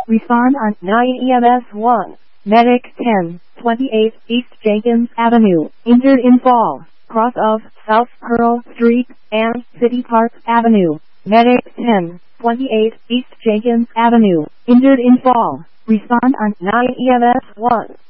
Respond on 9 EMS 1. Medic 10, 28 East Jenkins Avenue, injured in fall, cross of South Pearl Street and City Park Avenue. Medic 10, 28 East Jenkins Avenue, injured in fall. Respond on 9 EMS 1.